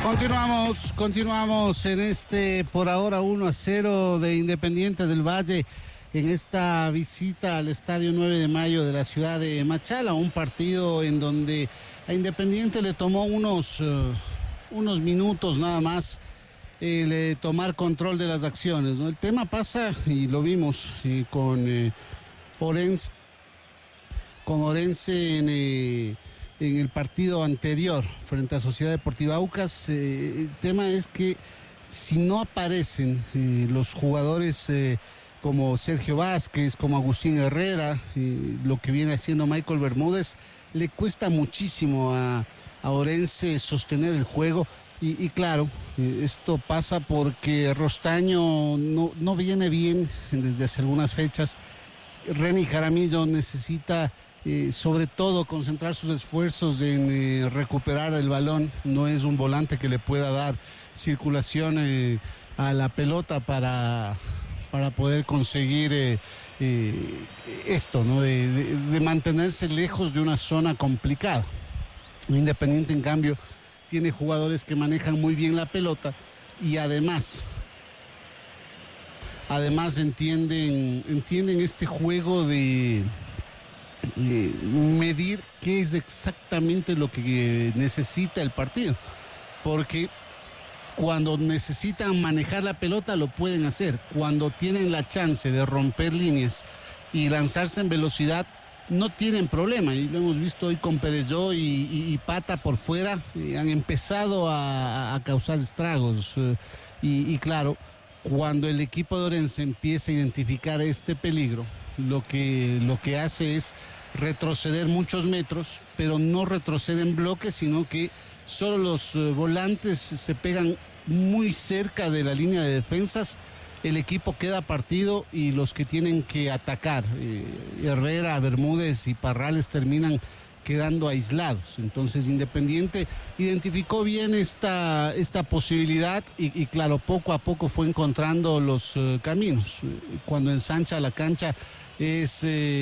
Continuamos en este por ahora 1-0 de Independiente del Valle en esta visita al Estadio 9 de Mayo de la ciudad de Machala, un partido en donde a Independiente le tomó unos minutos nada más tomar control de las acciones, ¿no? El tema pasa, y lo vimos con Orense en el partido anterior frente a Sociedad Deportiva Aucas. El tema es que si no aparecen los jugadores como Sergio Vázquez, como Agustín Herrera, lo que viene haciendo Michael Bermúdez, le cuesta muchísimo a Orense sostener el juego. Y claro, esto pasa porque Rostaño no viene bien desde hace algunas fechas. Renny Jaramillo necesita sobre todo concentrar sus esfuerzos en recuperar el balón. No es un volante que le pueda dar circulación a la pelota para poder conseguir esto, ¿no? De mantenerse lejos de una zona complicada. Independiente, en cambio, tiene jugadores que manejan muy bien la pelota y además entienden este juego de medir qué es exactamente lo que necesita el partido, porque cuando necesitan manejar la pelota lo pueden hacer, cuando tienen la chance de romper líneas y lanzarse en velocidad no tienen problema, y lo hemos visto hoy con Perelló y Pata por fuera, han empezado a causar estragos, y claro, cuando el equipo de Orense empieza a identificar este peligro, lo que hace es retroceder muchos metros, pero no retrocede en bloque, sino que solo los volantes se pegan muy cerca de la línea de defensas. El equipo queda partido y los que tienen que atacar, Herrera, Bermúdez y Parrales, terminan quedando aislados. Entonces Independiente identificó bien esta posibilidad y claro, poco a poco fue encontrando los caminos. Cuando ensancha la cancha es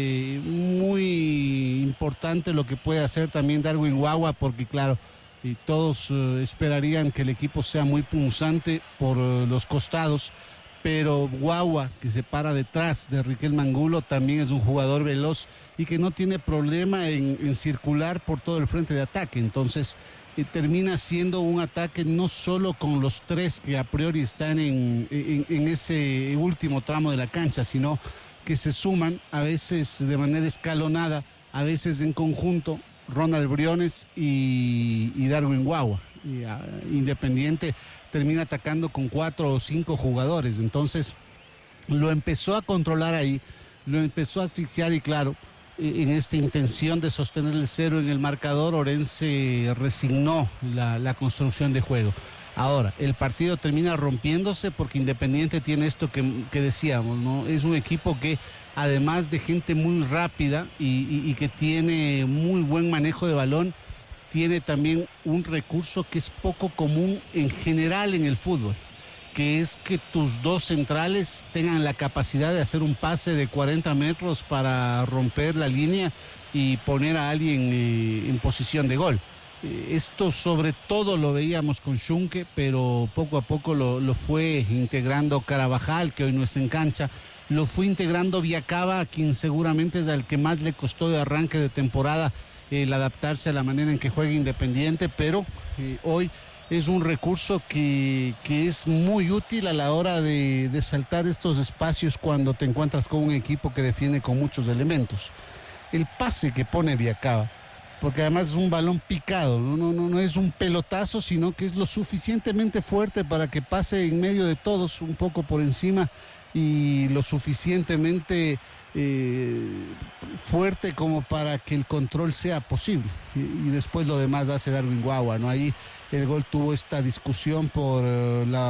muy importante lo que puede hacer también Darwin Guagua, porque claro, todos esperarían que el equipo sea muy punzante por los costados, pero Guagua, que se para detrás de Riquelme Angulo, también es un jugador veloz y que no tiene problema en circular por todo el frente de ataque. Entonces termina siendo un ataque no solo con los tres que a priori están en ese último tramo de la cancha, sino que se suman a veces de manera escalonada, a veces en conjunto, Ronald Briones y Darwin Guagua. Independiente termina atacando con 4 o 5 jugadores, entonces lo empezó a controlar ahí, lo empezó a asfixiar y claro, en esta intención de sostener el cero en el marcador, Orense resignó la construcción de juego. Ahora, el partido termina rompiéndose porque Independiente tiene esto que decíamos, ¿no? Es un equipo que además de gente muy rápida y que tiene muy buen manejo de balón, tiene también un recurso que es poco común en general en el fútbol, que es que tus dos centrales tengan la capacidad de hacer un pase de 40 metros para romper la línea y poner a alguien en posición de gol. Esto sobre todo lo veíamos con Schunke, pero poco a poco lo fue integrando Carabajal, que hoy no está en cancha, lo fue integrando Viacaba, a quien seguramente es al que más le costó de arranque de temporada el adaptarse a la manera en que juega Independiente, pero hoy es un recurso que es muy útil a la hora de saltar estos espacios cuando te encuentras con un equipo que defiende con muchos elementos. El pase que pone Viacaba, porque además es un balón picado, no es un pelotazo, sino que es lo suficientemente fuerte para que pase en medio de todos, un poco por encima, y lo suficientemente fuerte como para que el control sea posible. Y después lo demás hace Darwin Guagua, ¿no? Ahí el gol tuvo esta discusión por la